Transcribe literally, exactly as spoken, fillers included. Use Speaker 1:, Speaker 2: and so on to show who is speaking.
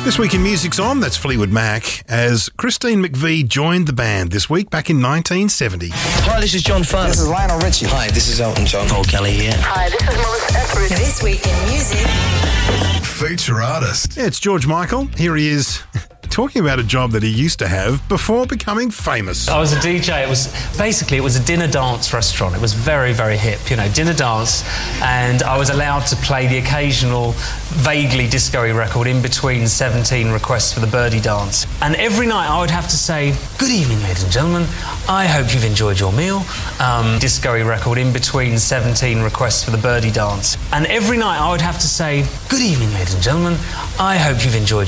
Speaker 1: This week in Music's On, that's Fleetwood Mac, as Christine McVie joined the band this week back in nineteen seventy.
Speaker 2: Hi, this is John Farnham.
Speaker 3: This is Lionel Richie.
Speaker 2: Hi, this is Elton John. Paul Kelly here.
Speaker 4: Hi, this is Melissa Etheridge.
Speaker 5: This week in music.
Speaker 6: Feature artist.
Speaker 1: Yeah, it's George Michael. Here he is talking about a job that he used to have before becoming famous.
Speaker 7: I was a D J. It was basically it was a dinner dance restaurant. It was very, very hip, you know, dinner dance, and I was allowed to play the occasional vaguely disco-y record in between seventeen requests for the birdie dance. And every night I would have to say, "Good evening, ladies and gentlemen. I hope you've enjoyed your meal." Um, disco-y record in between seventeen requests for the birdie dance. And every night I would have to say, "Good evening, ladies and gentlemen. I hope you've enjoyed